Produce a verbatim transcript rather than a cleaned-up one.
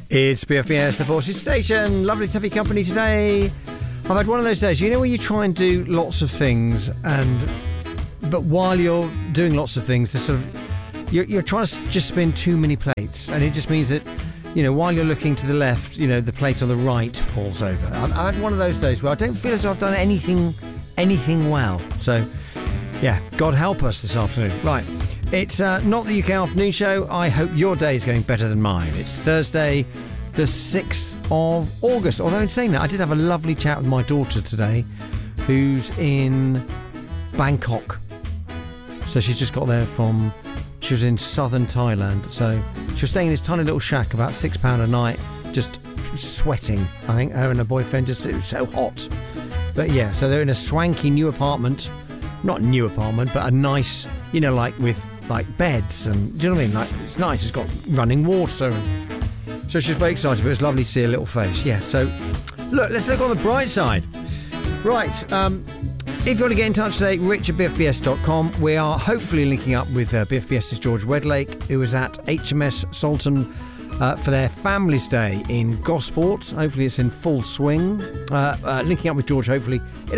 It's B F B S, the Forces Station. Lovely to have your company today. I've had one of those days, you know, where you try and do lots of things, and but while you're doing lots of things, there's sort of you're, you're trying to just spin too many plates, and it just means that, you know, while you're looking to the left, you know, the plate on the right falls over. I've, I've had one of those days where I don't feel as though I've done anything, anything well. So, yeah, God help us this afternoon. Right. It's uh, not the U K Afternoon Show. I hope your day is going better than mine. It's Thursday, the sixth of August. Although in saying that, I did have a lovely chat with my daughter today, who's in Bangkok. So she's just got there from, she was in southern Thailand. So she was staying in this tiny little shack, about six pounds a night, just sweating. I think her and her boyfriend, just, it was so hot. But yeah, so they're in a swanky new apartment. Not new apartment, but a nice, you know, like with like beds and, do you know what I mean? Like, it's nice, it's got running water. And so she's very excited, but it was lovely to see her little face. Yeah, so look, let's look on the bright side. Right, um, if you want to get in touch today, rich at b f b s dot com. We are hopefully linking up with uh, BFBS's George Wedlake, who was at H M S Sultan uh, for their Family's Day in Gosport. Hopefully it's in full swing. Uh, uh, linking up with George, hopefully, in